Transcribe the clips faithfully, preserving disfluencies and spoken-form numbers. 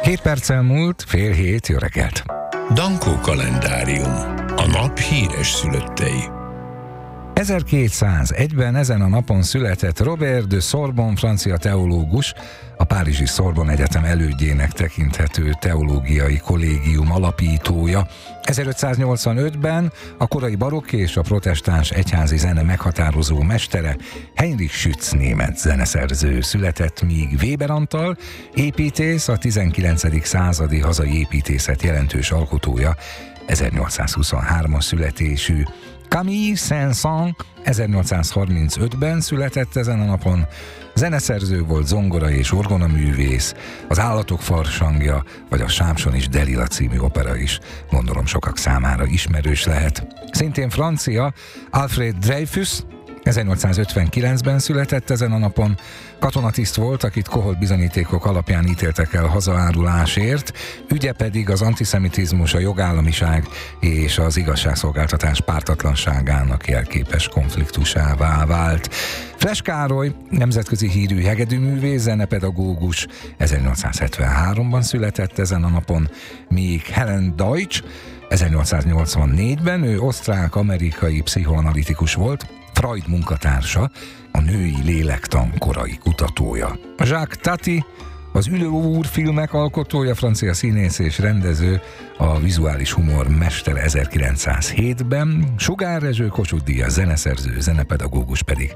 Hét perccel múlt, fél hét, jó reggelt! Dankó kalendárium. A nap híres szülöttei. ezerkétszázegyben ezen a napon született Robert de Sorbonne, francia teológus, a párizsi Sorbonne Egyetem elődjének tekinthető teológiai kollégium alapítója. ezerötszáznyolcvanötben a korai barokk és a protestáns egyházi zene meghatározó mestere, Heinrich Schütz német zeneszerző született, míg Weber Antal építész, a tizenkilencedik századi hazai építészet jelentős alkotója, ezernyolcszázhuszonhármas születésű. Camille Saint-Saëns ezernyolcszázharmincötben született ezen a napon, zeneszerző volt, zongora és orgonaművész, az Állatok farsangja, vagy a Sámson és Delila című opera is, gondolom sokak számára ismerős lehet. Szintén francia, Alfred Dreyfus ezernyolcszázötvenkilencben született ezen a napon, katonatiszt volt, akit koholt bizonyítékok alapján ítéltek el hazaárulásért, ügye pedig az antiszemitizmus, a jogállamiság és az igazságszolgáltatás pártatlanságának jelképes konfliktusává vált. Fles Károly nemzetközi hírű hegedűművész, zenepedagógus ezernyolcszázhetvenháromban született ezen a napon, míg Helen Deutsch ezernyolcszáznyolcvannégyben, ő osztrák-amerikai pszichoanalitikus volt, Freud munkatársa, a női lélektan korai kutatója. Jacques Tati, az Ülő úr filmek alkotója, francia színész és rendező, a vizuális humor mestere ezerkilencszázhétben, Sugár Rezső Kossuth Díjas zeneszerző, zenepedagógus pedig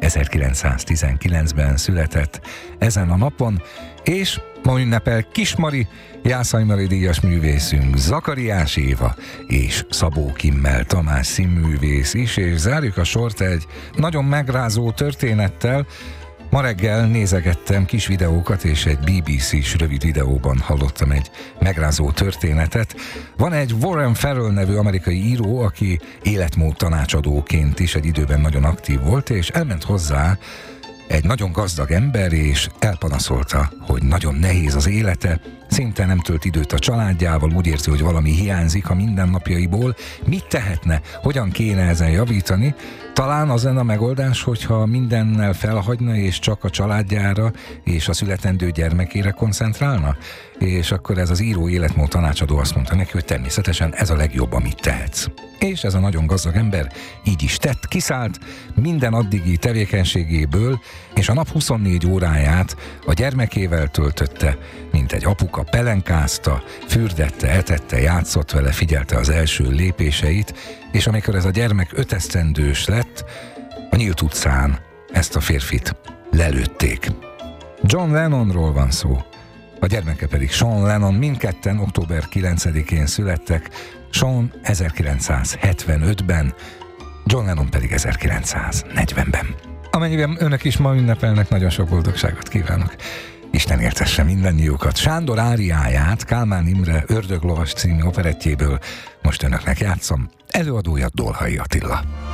ezerkilencszáztizenkilencben született ezen a napon, és ma ünnepel Kismari, Jászai Mari díjas művészünk, Zakariás Éva és Szabó Kimmel Tamás színművész is, és zárjuk a sort egy nagyon megrázó történettel. Ma reggel nézegettem kis videókat, és egy bé bé cés rövid videóban hallottam egy megrázó történetet. Van egy Warren Farrell nevű amerikai író, aki életmód tanácsadóként is egy időben nagyon aktív volt, és elment hozzá egy nagyon gazdag ember, és elpanaszolta, hogy nagyon nehéz az élete, szinte nem tölt időt a családjával, úgy érzi, hogy valami hiányzik a mindennapjaiból. Mit tehetne? Hogyan kéne ezen javítani? Talán az lenne a megoldás, hogyha mindennel felhagyna, és csak a családjára és a születendő gyermekére koncentrálna? És akkor ez az író életmód tanácsadó azt mondta neki, hogy természetesen ez a legjobb, amit tehetsz. És ez a nagyon gazdag ember így is tett, kiszállt minden addigi tevékenységéből, és a nap huszonnégy óráját a gyermekével töltötte, mint egy apuka, pelenkázta, fürdette, etette, játszott vele, figyelte az első lépéseit, és amikor ez a gyermek öt esztendős lett, a nyílt utcán ezt a férfit lelőtték. John Lennonról van szó, a gyermeke pedig Sean Lennon, mindketten október kilencedikén születtek, Sean ezerkilencszázhetvenötben, John Lennon pedig ezerkilencszáznegyvenben. Amennyiben önök is ma ünnepelnek, nagyon sok boldogságot kívánok. Isten értesse mindannyiukat. Sándor áriáját Kálmán Imre Ördöglovas című operettjéből most önöknek játszom, előadója Dolhai Attila.